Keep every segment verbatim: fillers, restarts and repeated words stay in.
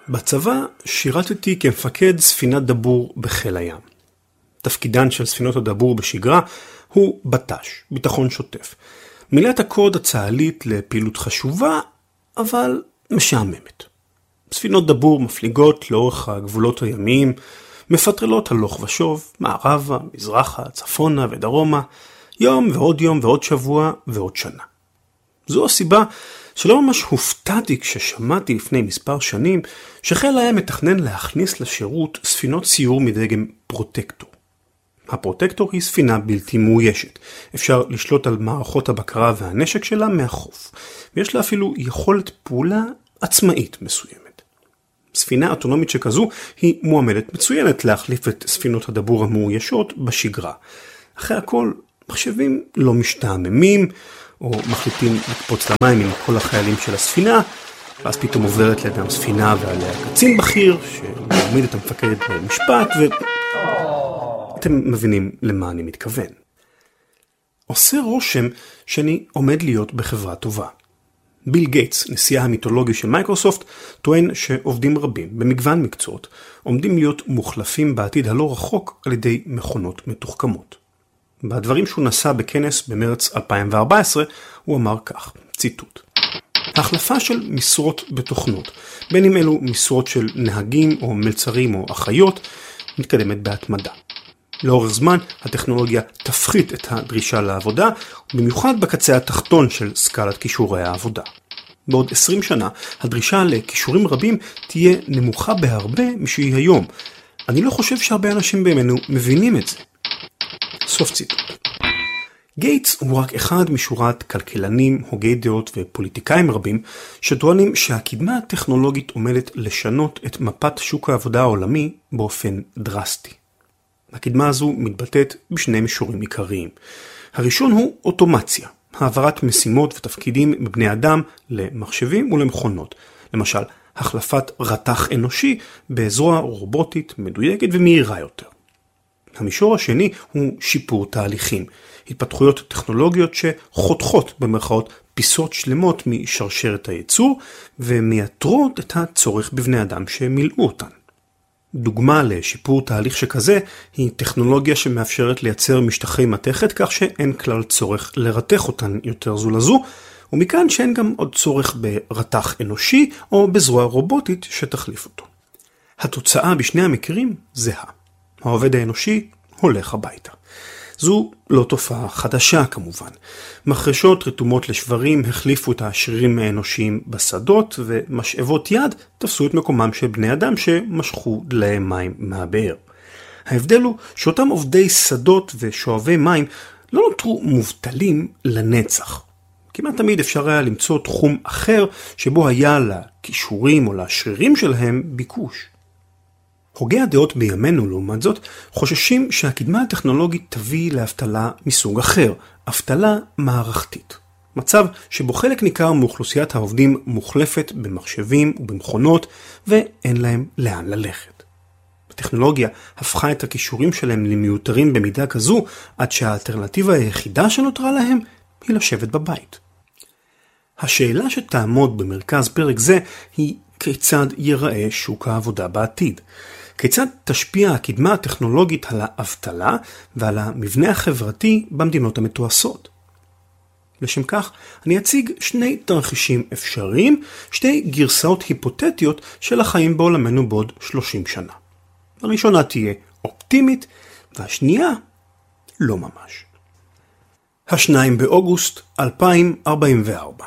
בצבא שירתתי כמפקד ספינת דבור בחיל הים. תפקידן של ספינות הדבור בשגרה הוא בט"ש, ביטחון שוטף. מילת הקוד הצה"לית לפעילות חשובה, אבל משעממת. ספינות דבור מפליגות לאורך הגבולות הימיים, מפטרלות הלוך ושוב, מערבה, מזרחה, צפונה ודרומה, יום ועוד יום ועוד שבוע ועוד שנה. זו הסיבה שלא ממש הופתעתי כששמעתי לפני מספר שנים שחיל הים מתכנן להכניס לשירות ספינות סיור מדגם פרוטקטור. הפרוטקטור היא ספינה בלתי מאוישת. אפשר לשלוט על מערכות הבקרה והנשק שלה מהחוף, ויש לה אפילו יכולת פעולה עצמאית מסוימת. ספינה אוטונומית שכזו היא מועמדת מצוינת להחליף את ספינות הדבור המאוישות בשגרה. אחרי הכל, מחשבים לא משתעממים, או מחליטים לקפוץ למים עם כל החיילים של הספינה, ואז פתאום עוברת לידם ספינה ועליה קצין בכיר, שמעמיד את המפקדת במשפט, ואתם מבינים למה אני מתכוון. עושה רושם שאני עומד להיות בחברה טובה. ביל גייטס, נשיאה המיתולוגי של מייקרוסופט, טוען שעובדים רבים במגוון מקצועות עומדים להיות מוחלפים בעתיד הלא רחוק על ידי מכונות מתוחכמות. בדברים שהוא נשא בכנס במרץ אלפיים וארבע עשרה, הוא אמר כך, ציטוט: ההחלפה של משרות בתוכנות, בין אם אלו משרות של נהגים או מלצרים או אחיות, מתקדמת בהתמדה. לאורך זמן הטכנולוגיה תפחית את הדרישה לעבודה, במיוחד בקצה התחתון של סקלת כישורי העבודה. בעוד עשרים שנה הדרישה לכישורים רבים תהיה נמוכה בהרבה משהיא היום. אני לא חושב שהרבה אנשים בימינו מבינים את זה. סוף ציטוט. גייטס הוא רק אחד משורת כלכלנים, הוגי דעות ופוליטיקאים רבים שטוענים שהקדמה הטכנולוגית עומדת לשנות את מפת שוק העבודה העולמי באופן דרסטי. הקדמה הזו מתבטאת בשני מישורים עיקריים. הראשון הוא אוטומציה, העברת משימות ותפקידים מבני אדם למחשבים ולמכונות. למשל, החלפת רתח אנושי בזרוע רובוטית מדויקת ומהירה יותר. המישור השני הוא שיפור תהליכים, התפתחויות טכנולוגיות שחותכות במרכאות פיסות שלמות משרשרת הייצור ומייתרות את הצורך בבני אדם שמילאו אותן. דוגמה לשיפור תהליך שכזה היא טכנולוגיה שמאפשרת לייצר משטחי מתכת כך שאין כלל צורך לרתח אותן יותר זו לזו, ומכאן שאין גם עוד צורך ברתח אנושי או בזרוע רובוטית שתחליף אותו. התוצאה בשני המקרים זהה. העובד האנושי הולך הביתה. זו לא תופעה חדשה כמובן. מחרשות רתומות לשברים החליפו את השרירים האנושיים בשדות, ומשאבות יד תפסו את מקומם של בני אדם שמשכו דלי מים מהבאר. ההבדל הוא שאותם עובדי שדות ושואבי מים לא נותרו מובטלים לנצח. כמעט תמיד אפשר היה למצוא תחום אחר שבו היה לכישורים או לשרירים שלהם ביקוש. הוגי הדעות בימינו לעומת זאת חוששים שהקדמה הטכנולוגית תביא לאבטלה מסוג אחר, אבטלה מערכתית. מצב שבו חלק ניכר מאוכלוסיית העובדים מוחלפת במחשבים ובמכונות ואין להם לאן ללכת. הטכנולוגיה הפכה את הכישורים שלהם למיותרים במידה כזו עד שהאלטרנטיבה היחידה שנותרה להם היא לשבת בבית. השאלה שתעמוד במרכז פרק זה היא כיצד ייראה שוק העבודה בעתיד. כיצד תשפיע הקדמה הטכנולוגית על האבטלה ועל המבנה החברתי במדינות המתועשות. לשם כך אני אציג שני תרחישים אפשריים, שתי גרסאות היפותטיות של החיים בעולמנו בעוד שלושים שנה. הראשונה תהיה אופטימית והשנייה לא ממש. השניים באוגוסט אלפיים ארבעים וארבע.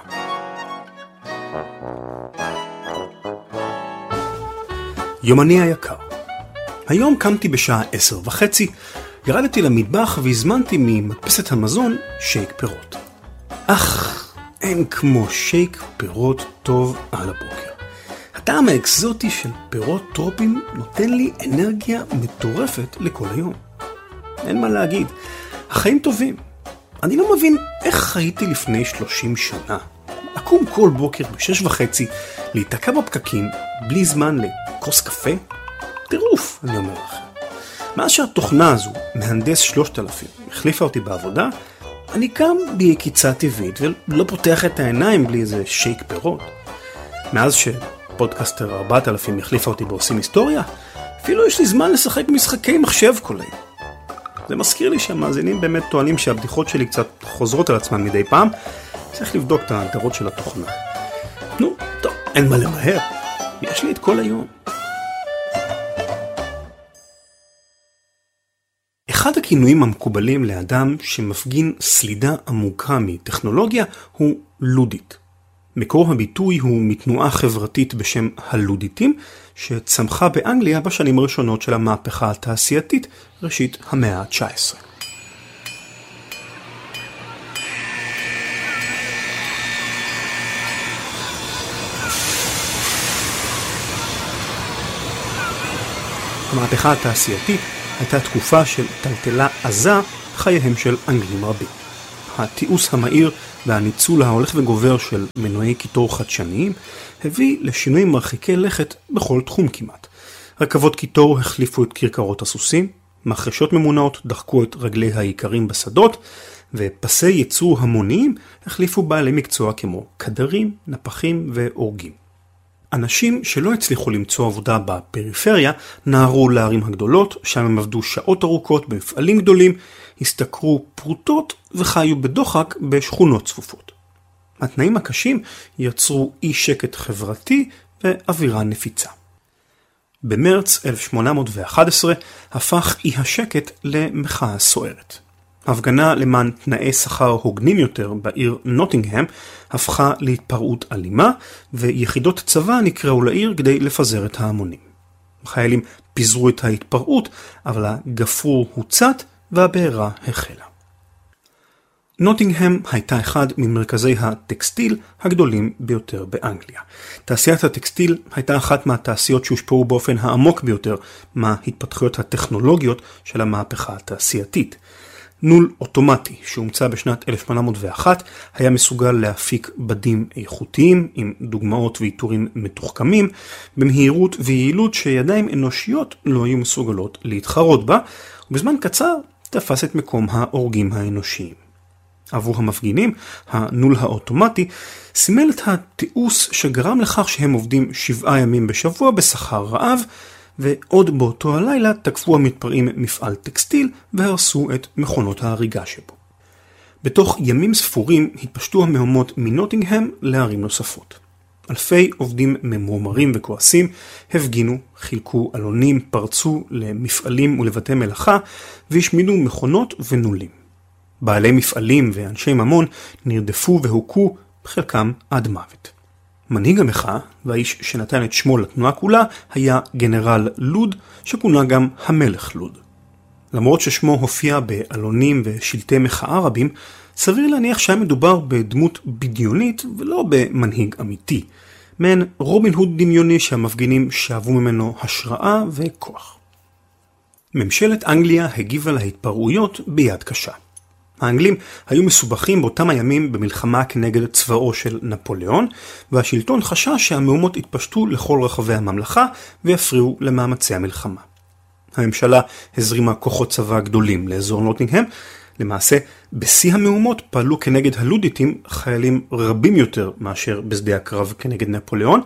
יומני היקר. היום קמתי בשעה עשר וחצי, ירדתי למטבח והזמנתי ממדפסת המזון שייק פירות. אך, אין כמו שייק פירות טוב על הבוקר. הטעם האקזוטי של פירות טרופים נותן לי אנרגיה מטורפת לכל היום. אין מה להגיד, החיים טובים. אני לא מבין איך חייתי לפני שלושים שנה. לקום כל בוקר בשש וחצי, להתעקע בפקקים, בלי זמן לכוס קפה? טירוף, אני אומר לכם. מאז שהתוכנה הזו, מהנדס שלושת אלפים, החליפה אותי בעבודה, אני קם ביקיצה טבעית ולא פותח את העיניים בלי איזה שייק פירות. מאז הפודקאסטר ארבעת אלפים החליפה אותי בעושים היסטוריה, אפילו יש לי זמן לשחק משחקי מחשב כל היום. זה מזכיר לי שהמאזינים באמת טוענים שהבדיחות שלי קצת חוזרות על עצמן מדי פעם, צריך לבדוק את ההגדרות של התוכנה. נו, טוב, אין מה למהר, יש לי את כל היום. אחד הכינויים המקובלים לאדם שמפגין סלידה עמוקה מטכנולוגיה הוא לודית. מקור הביטוי הוא מתנועה חברתית בשם הלודיטים, שצמחה באנגליה בשנים הראשונות של המהפכה התעשייתית, ראשית המאה ה-תשע עשרה. המהפכה התעשייתית הייתה תקופה של טלטלה עזה חייהם של אנגלים רבים. התיעוש המהיר והניצול ההולך וגובר של מנועי קיטור חדשניים הביא לשינויים מרחיקי לכת בכל תחום כמעט. רכבות קיטור החליפו את כרכרות הסוסים, מחרשות ממונעות דחקו את רגלי האיכרים בשדות, ופסי ייצור המוניים החליפו בעלי מקצוע כמו קדרים, נפחים ואורגים. אנשים שלא הצליחו למצוא עבודה בפריפריה נערו לערים הגדולות, שם הם עבדו שעות ארוכות במפעלים גדולים, הסתכרו פרוטות וחיו בדוחק בשכונות צפופות. התנאים הקשים יצרו אי שקט חברתי ואווירה נפיצה. במרץ אלף שמונה מאות ואחת עשרה הפך אי השקט למחאה סוערת. ההפגנה למען תנאי שכר הוגנים יותר בעיר נוטינגהם הפכה להתפרעות אלימה, ויחידות צבא נקראו לעיר כדי לפזר את ההמונים. החיילים פיזרו את ההתפרעות, אבל הגפרור הוצת והבעירה החלה. נוטינגהם הייתה אחד ממרכזי הטקסטיל הגדולים ביותר באנגליה. תעשיית הטקסטיל הייתה אחת מהתעשיות שהושפעו באופן העמוק ביותר מההתפתחויות הטכנולוגיות של המהפכה התעשייתית. נול אוטומטי שהומצא בשנת אלף שמונה מאות ואחת היה מסוגל להפיק בדים איכותיים עם דוגמאות ואיתורים מתוחכמים במהירות ויעילות שידיים אנושיות לא היו מסוגלות להתחרות בה, ובזמן קצר תפס את מקום האורגים האנושיים. עבור המפגינים, הנול האוטומטי סימל את התיעוש שגרם לכך שהם עובדים שבעה ימים בשבוע בשכר רעב, ועוד באותו הלילה תקפו המתפרעים מפעל טקסטיל והרסו את מכונות ההריגה שבו. בתוך ימים ספורים התפשטו המהומות מנוטינגהם לערים נוספות. אלפי עובדים ממורמרים וכועסים הפגינו, חילקו אלונים, פרצו למפעלים ולבתי מלאכה והשמידו מכונות ונולים. בעלי מפעלים ואנשי ממון נרדפו והוכו, חלקם עד מוות. מנהיג המחאה, והאיש שנתן את שמו לתנועה כולה, היה גנרל לוד, שכונה גם המלך לוד. למרות ששמו הופיע באלונים ושלטי מחאה רבים, סביר להניח שהיה מדובר בדמות בדיונית ולא במנהיג אמיתי. מעין רובין הוד דמיוני שהמפגינים שאבו ממנו השראה וכוח. ממשלת אנגליה הגיבה להתפרעויות ביד קשה. האנגלים היו מסובכים באותם הימים במלחמה כנגד צבאו של נפוליאון, והשלטון חשש שהמהומות התפשטו לכל רחבי הממלכה ויפריעו למאמצי המלחמה. הממשלה הזרימה כוחות צבא גדולים לאזור נוטינגהם. למעשה, בשיא המהומות פעלו כנגד הלודיטים חיילים רבים יותר מאשר בשדה הקרב כנגד נפוליאון,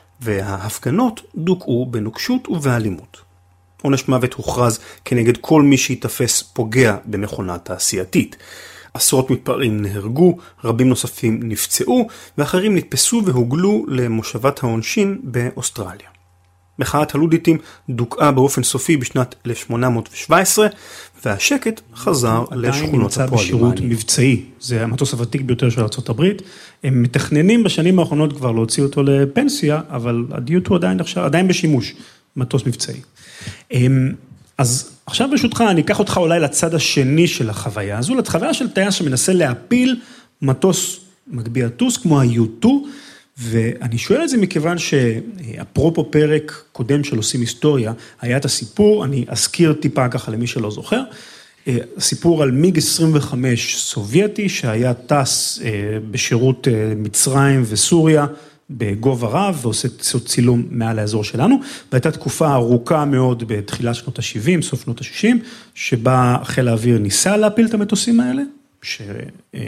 וההפגנות דוכאו בנוקשות ובאלימות. עונש מוות הוכרז כנגד כל מי שיתפס פוגע במכונה תעשייתית. עשרות מתפרעים נהרגו, רבים נוספים נפצעו, ואחרים נתפסו והוגלו למושבת העונשין באוסטרליה. מחאת הלודיטים דוכאה באופן סופי בשנת אלף שמונה מאות ושבע עשרה, והשקט חזר לשכונות הפועלים. בשירות מבצעי, זה המטוס הוותיק ביותר של ארצות הברית. הם מתכננים בשנים האחרונות כבר להוציא אותו לפנסיה, אבל הדיוט הוא עדיין, עדיין בשימוש, מטוס מבצעי. אז עכשיו ברשותך אני אקח אותך אולי לצד השני של החוויה הזו, לחוויה של טייס שמנסה להפיל מטוס מגביה טוס כמו ה-יו טו, ואני שואל את זה מכיוון שאפרופו פרק קודם של עושים היסטוריה, היה את הסיפור, אני אזכיר טיפה ככה למי שלא זוכר, סיפור על מיג עשרים וחמש סובייטי שהיה טס בשירות מצרים וסוריה, בגובה רב, ועושה צילום מעל האזור שלנו, והייתה תקופה ארוכה מאוד בתחילת שנות ה-שבעים, סוף שנות ה-שישים, שבה חיל האוויר ניסה להפיל את המטוסים האלה, ש...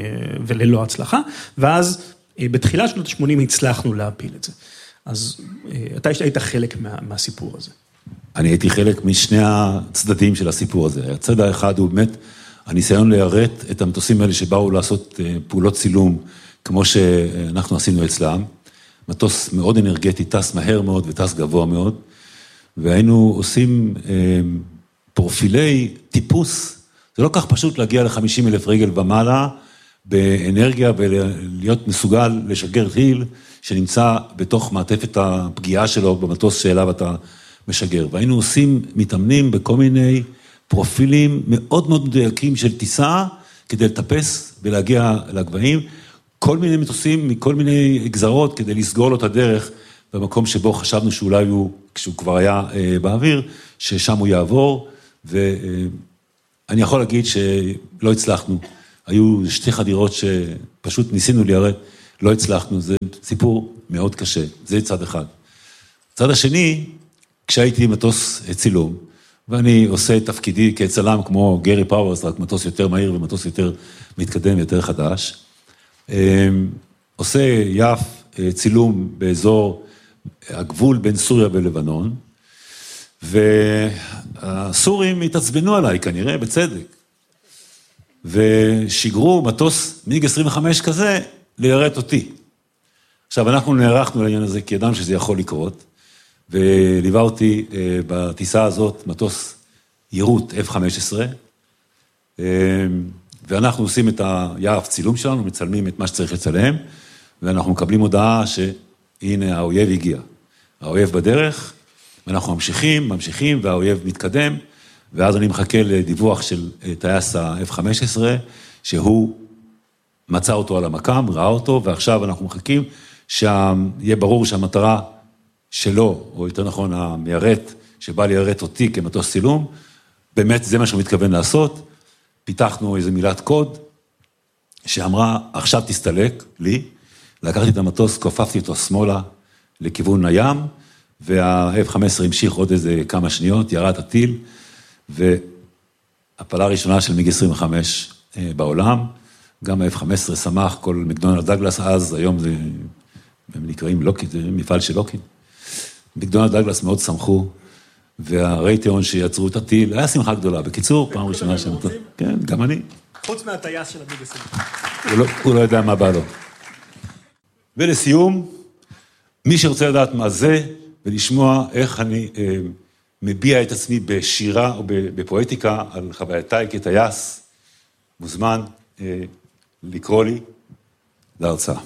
וללא הצלחה, ואז בתחילת שנות ה-שמונים הצלחנו להפיל את זה. אז אתה היית חלק מה, מהסיפור הזה. אני הייתי חלק משני הצדדים של הסיפור הזה. הצד האחד הוא באמת הניסיון להירט את המטוסים האלה שבאו לעשות פעולות צילום, כמו שאנחנו עשינו אצלם. מטוס מאוד אנרגטי, טס מהר מאוד וטס גבוה מאוד, והיינו עושים פרופילי טיפוס. זה לא כך פשוט להגיע ל-חמישים אלף רגל ומעלה, באנרגיה ולהיות מסוגל לשגר טיל שנמצא בתוך מעטפת הפגיעה שלו במטוס שאליו אתה משגר. והיינו עושים, מתאמנים בכל מיני פרופילים מאוד מאוד מדויקים של טיסה, כדי לטפס ולהגיע לגבהים, כל מיני מטוסים מכל מיני גזרות, כדי לסגור לו את הדרך במקום שבו חשבנו שאולי הוא, כשהוא כבר היה באוויר, ששם הוא יעבור, ואני יכול להגיד שלא הצלחנו. היו שתי חדירות שפשוט ניסינו להירט, לא הצלחנו, זה סיפור מאוד קשה, זה צד אחד. צד השני, כשהייתי מטוס צילום, ואני עושה תפקידי כצלם כמו גרי פאוורס, רק מטוס יותר מהיר ומטוס יותר מתקדם, יותר חדש, עושה יף צילום באזור הגבול בין סוריה ולבנון, והסורים התעצבנו עליי כנראה, בצדק. ושיגרו מטוס מיג עשרים וחמש כזה להירט אותי. עכשיו, אנחנו נערכנו לעניין הזה, כי ידענו שזה יכול לקרות, וליווה אותי בטיסה הזאת מטוס יירוט אף חמש עשרה, ואנחנו עושים את היעף צילום שלנו, מצלמים את מה שצריך לצלם, ואנחנו מקבלים הודעה שהנה האויב הגיע. האויב בדרך, ואנחנו ממשיכים, ממשיכים, והאויב מתקדם, ואז אני מחכה לדיווח של טייס ה-אף חמש עשרה, שהוא מצא אותו על המקם, ראה אותו, ועכשיו אנחנו מחכים שיהיה ברור שהמטרה שלו, או יותר נכון המיירט, שבא ליירט אותי כמטוס צילום, באמת זה מה שהוא מתכוון לעשות. פיתחנו איזו מילת קוד, שאמרה, עכשיו תסתלק לי, לקחתי את המטוס, כופפתי אותו שמאלה לכיוון הים, וה-אף חמש עשרה המשיך עוד איזה כמה שניות, ירד הטיל, והפעלה הראשונה של מיג עשרים וחמש בעולם, גם ה-אף חמש עשרה שמח, כל מקדונלד דגלס אז, היום זה, הם נקראים לוקיד, זה מפעל של לוקיד. מקדונלד דגלס מאוד שמחו, והרייטיון שיצרו את הטיל, היה שמחה גדולה. בקיצור, פעם ראשונה שם אותו. כן, גם אני. חוץ מהטייס של המיג עשרים. הוא לא יודע מה בא לו. ולסיום, מי שרוצה לדעת מה זה, ולשמוע איך אני מביע את עצמי בשירה או בפואטיקה על חווייתיי כטייס, מוזמן לקרוא לי להרצאה.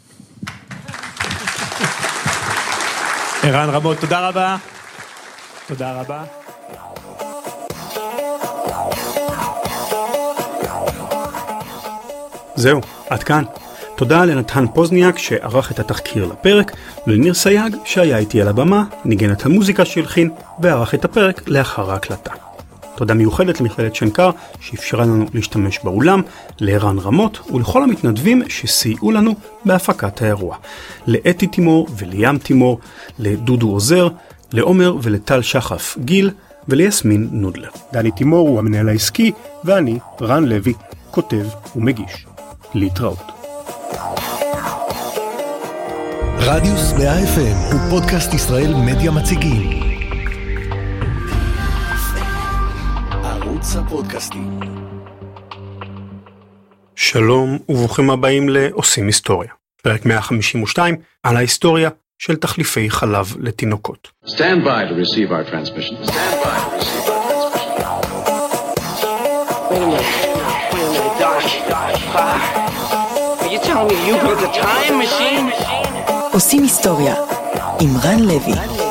ערן רמות, תודה רבה. תודה רבה. זהו, עד כאן. תודה לנתן פוזניאק שערך את התחקיר לפרק, ולניר סייג שהיה איתי על הבמה, ניגן את המוזיקה שהלחין וערך את הפרק לאחר ההקלטה. תודה מיוחדת למכללת שנקר שאפשרה לנו להשתמש באולם, לערן רמות ולכל המתנדבים שסייעו לנו בהפקת האירוע. לאתי תימור וליאם תימור, לדודו עוזר, לעומר ולטל שחף גיל וליסמין נודלר. דני תימור הוא המנהל העסקי ואני, רן לוי, כותב ומגיש. להתראות. רדיוס מאה אף אם הוא פודקאסט ישראל מדיה מציגים. ערוץ הפודקאסטים. שלום וברוכים הבאים לעושים היסטוריה. פרק מאה חמישים ושתיים על ההיסטוריה של תחליפי חלב לתינוקות. Stand by to receive our transmission. Stand by to receive our transmission. Wait a minute. Wait a minute, Doc. Doc. Are you telling me you built a time machine? עושים היסטוריה עם רן לוי.